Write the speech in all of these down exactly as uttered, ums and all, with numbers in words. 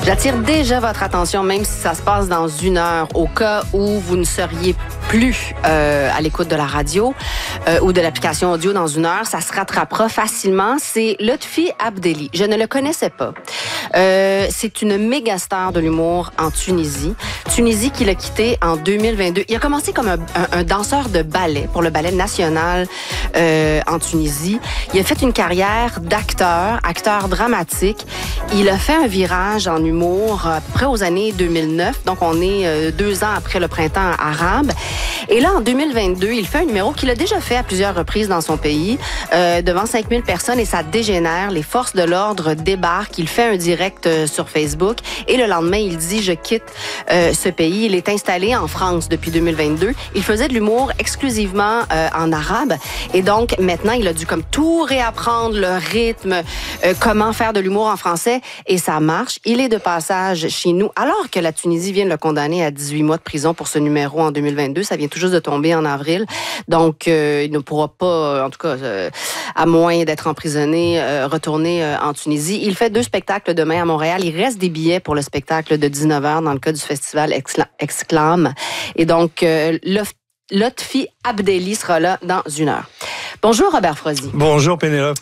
J'attire déjà votre attention, même si ça se passe dans une heure, au cas où vous ne seriez plus euh, à l'écoute de la radio euh, ou de l'application audio dans une heure, ça se rattrapera facilement. C'est Lotfi Abdelli. Je ne le connaissais pas. Euh, c'est une méga star de l'humour en Tunisie. Tunisie qu'il a quitté en deux mille vingt-deux. Il a commencé comme un, un, un danseur de ballet pour le ballet national euh, en Tunisie. Il a fait une carrière d'acteur, acteur dramatique. Il a fait un virage en humour à peu près aux années deux mille neuf. Donc, on est euh, deux ans après le printemps arabe. Et là, en deux mille vingt-deux, il fait un numéro qu'il a déjà fait à plusieurs reprises dans son pays, euh, devant cinq mille personnes, et ça dégénère. Les forces de l'ordre débarquent. Il fait un direct euh, sur Facebook. Et le lendemain, il dit « Je quitte euh, ce pays ». Il est installé en France depuis deux mille vingt-deux. Il faisait de l'humour exclusivement euh, en arabe. Et donc, maintenant, il a dû comme tout réapprendre, le rythme, euh, comment faire de l'humour en français. Et ça marche. Il est de passage chez nous, alors que la Tunisie vient de le condamner à dix-huit mois de prison pour ce numéro en deux mille vingt-deux. Ça vient tout juste de tomber en avril. Donc, euh, il ne pourra pas, en tout cas, euh, à moins d'être emprisonné, euh, retourner euh, en Tunisie. Il fait deux spectacles demain à Montréal. Il reste des billets pour le spectacle de dix-neuf heures dans le cas du festival Exclame. Et donc, euh, Lotfi Abdelli sera là dans une heure. Bonjour, Robert Frozy. Bonjour, Pénélope.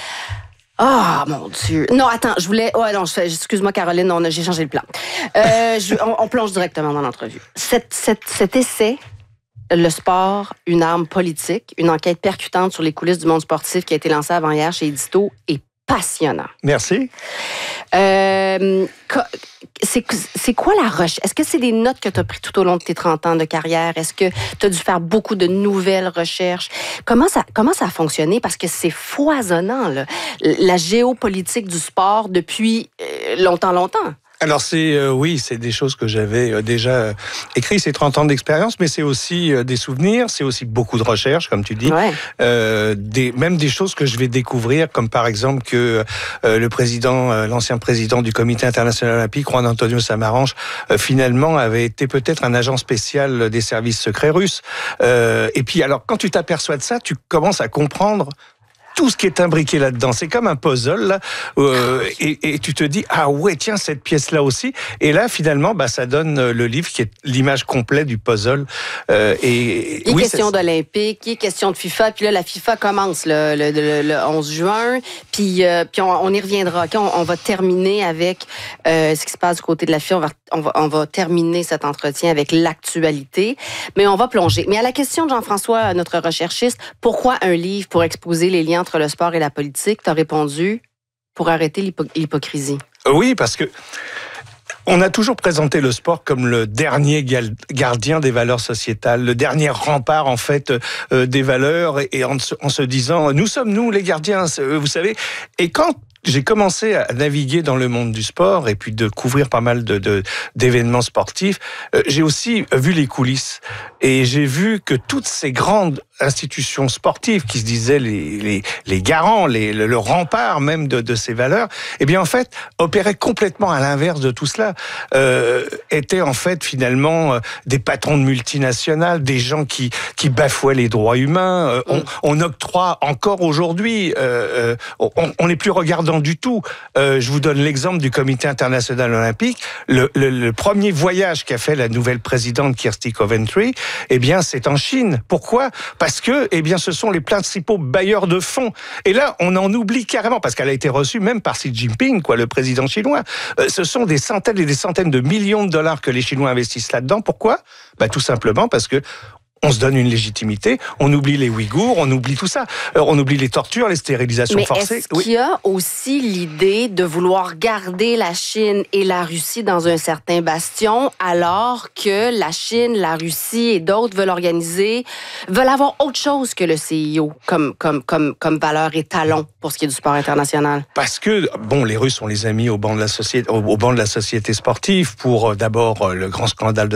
Ah, oh, mon Dieu. Non, attends, je voulais... Oh, non, je... excuse-moi, Caroline, on a... j'ai changé le plan. Euh, je... on, on plonge directement dans l'entrevue. Cet, cet, cet essai, Le sport, une arme politique, une enquête percutante sur les coulisses du monde sportif qui a été lancée avant-hier chez Édito, est passionnant. Merci. Euh, c'est, c'est quoi la recherche? Est-ce que c'est des notes que tu as prises tout au long de tes trente ans de carrière? Est-ce que tu as dû faire beaucoup de nouvelles recherches? Comment ça, comment ça a fonctionné? Parce que c'est foisonnant, là, la géopolitique du sport depuis euh, longtemps, longtemps. Alors c'est euh, oui, c'est des choses que j'avais euh, déjà euh, écrit, c'est trente ans d'expérience, mais c'est aussi euh, des souvenirs, c'est aussi beaucoup de recherches, comme tu dis, ouais. euh, des, même des choses que je vais découvrir, comme par exemple que euh, le président, euh, l'ancien président du Comité international olympique, Juan Antonio Samaranch, euh, finalement avait été peut-être un agent spécial des services secrets russes. Euh, et puis alors, quand tu t'aperçois de ça, tu commences à comprendre tout ce qui est imbriqué là-dedans. C'est comme un puzzle, là, euh, et, et tu te dis, ah ouais, tiens, cette pièce-là aussi. Et là, finalement, bah, ça donne le livre qui est l'image complète du puzzle. Euh, et, il est oui, question c'est... d'Olympique, il est question de FIFA, puis là, la FIFA commence le, le, le, le onze juin, puis, euh, puis on, on y reviendra. Okay? On, on va terminer avec euh, ce qui se passe du côté de la FIFA. On va, on va, on va terminer cet entretien avec l'actualité, mais on va plonger. Mais à la question de Jean-François, notre recherchiste, pourquoi un livre pour exposer les liens entre le sport et la politique, tu as répondu pour arrêter l'hypo- l'hypocrisie. Oui, parce que on a toujours présenté le sport comme le dernier gal- gardien des valeurs sociétales, le dernier rempart en fait euh, des valeurs, et, et en, se, en se disant nous sommes nous les gardiens, vous savez. Et quand j'ai commencé à naviguer dans le monde du sport et puis de couvrir pas mal de, de, d'événements sportifs, euh, j'ai aussi vu les coulisses. Et j'ai vu que toutes ces grandes institutions sportives qui se disaient les, les, les garants, les, le, le rempart même de, de ces valeurs, eh bien en fait, opéraient complètement à l'inverse de tout cela. Euh, étaient en fait finalement des patrons de multinationales, des gens qui, qui bafouaient les droits humains. Euh, on, on octroie encore aujourd'hui, euh, on n'est plus regardant du tout. Euh, je vous donne l'exemple du Comité international olympique. Le, le, le premier voyage qu'a fait la nouvelle présidente Kirsty Coventry, eh bien, c'est en Chine. Pourquoi ? Parce que, eh bien, ce sont les principaux bailleurs de fonds. Et là, on en oublie carrément, parce qu'elle a été reçue même par Xi Jinping, quoi, le président chinois. Euh, ce sont des centaines et des centaines de millions de dollars que les Chinois investissent là-dedans. Pourquoi ? Bah, tout simplement parce que on se donne une légitimité, on oublie les Ouïghours, on oublie tout ça. Alors, on oublie les tortures, les stérilisations Mais forcées. Est-ce qu'il y a aussi l'idée de vouloir garder la Chine et la Russie dans un certain bastion, alors que la Chine, la Russie et d'autres veulent organiser, veulent avoir autre chose que le C I O comme, comme, comme, comme valeur et talon pour ce qui est du sport international? Parce que, bon, les Russes, on les a mis au banc de la société, au banc de la société sportive pour, euh, d'abord, euh, le grand scandale de